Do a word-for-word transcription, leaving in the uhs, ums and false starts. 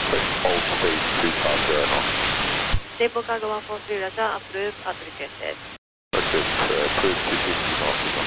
All speed two five zero knots. Stable cargo one four three, Roger, approve, authority S S. Roger, uh, approved two fifty knots.